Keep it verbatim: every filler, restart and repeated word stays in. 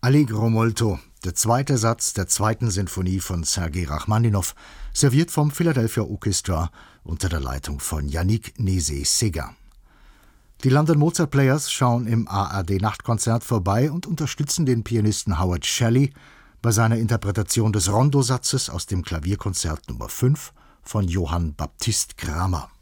Allegro molto, der zweite Satz der zweiten Sinfonie von Sergei Rachmaninow, serviert vom Philadelphia Orchestra unter der Leitung von Yannick Nézet-Séguin. Die London Mozart Players schauen im A R D-Nachtkonzert vorbei und unterstützen den Pianisten Howard Shelley bei seiner Interpretation des Rondo-Satzes aus dem Klavierkonzert Nummer fünf von Johann Baptist Cramer.